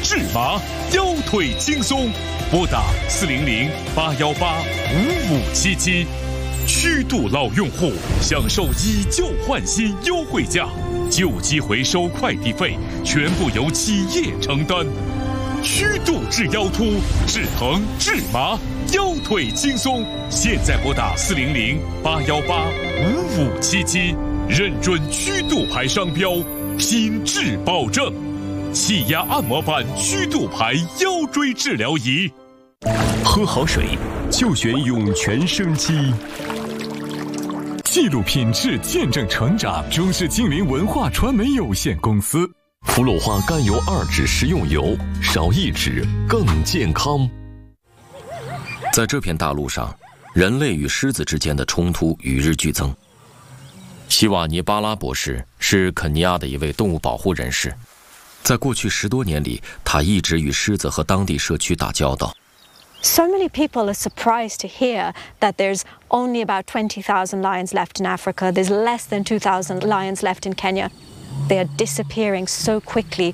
治麻，腰腿轻松。拨打400-818-5577。曲度老用户享受以旧换新优惠价，旧机回收快递费全部由企业承担。曲度治腰突，治疼治麻，腰腿轻松。现在拨打400-818-5577，认准曲度牌商标，品质保证。气压按摩板曲度牌腰椎治疗仪。 喝好水就选涌泉生机。记录品质，见证成长。中视近邻文化传媒有限公司。氟鲁化甘油2酯食用油，少1酯更健康。 在这片大陆上，人类与狮子之间的冲突与日俱增。希瓦尼巴拉博士是肯尼亚的一位动物保护人士，在过去10多年里，他一直与狮子和当地社区打交道。 So many people are surprised to hear that there's only about 20,000 lions left in Africa. There's less than 2,000 lions left in Kenya. They are disappearing so quickly.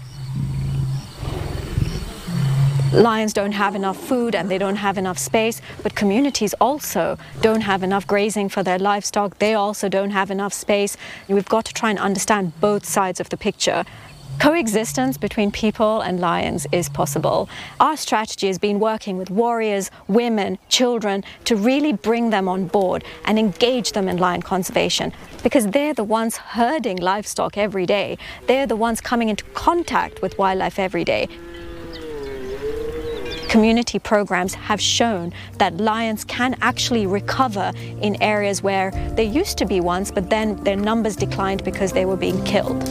Lions don't have enough food and they don't have enough space, but communities also don't have enough grazing for their livestock. They also don't have enough space. We've got to try and understand both sides of the picture. Coexistence between people and lions is possible. Our strategy has been working with warriors, women, children to really bring them on board and engage them in lion conservation, because they're the ones herding livestock every day. They're the ones coming into contact with wildlife every day. Community programs have shown that lions can actually recover in areas where they used to be once, but then their numbers declined because they were being killed.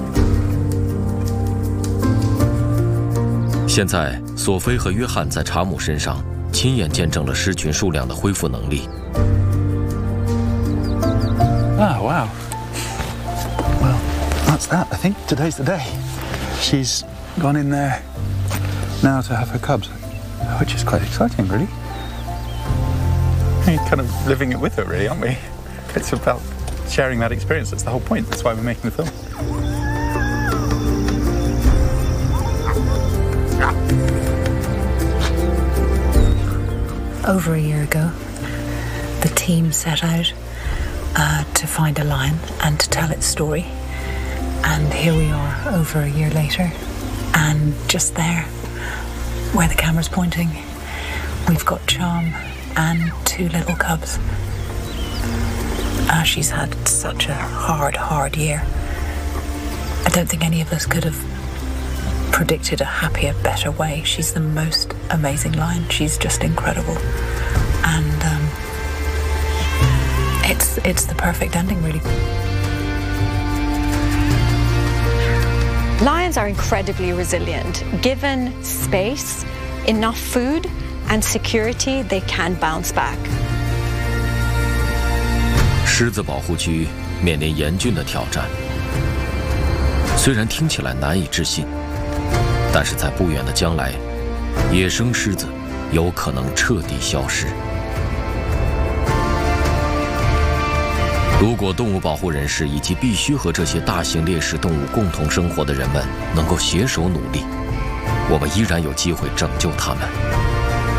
现在，索菲和约翰在查姆身上亲眼见证了狮群数量的恢复能力。 Oh, wow. Well, that's that. I think today's the day. She's gone in there now to have her cubs, which is quite exciting, really. We're kind of living it with her, really, aren't we? It's about sharing that experience. That's the whole point. That's why we're making the film. Over a year ago, the team set out to find a lion and to tell its story. And here we are over a year later, and just there, where the camera's pointing, we've got Charm and 2 little cubs. She's had such a hard year. I don't think any of us could have predicted a happier, better way. She's the most amazing lion. She's just incredible, and it's the perfect ending, really. Lions are incredibly resilient. Given space, enough food, and security, they can bounce back. 狮子保护区面临严峻的挑战，虽然听起来难以置信。但是在不远的将来，野生狮子有可能彻底消失。如果动物保护人士以及必须和这些大型猎食动物共同生活的人们能够携手努力，我们依然有机会拯救它们。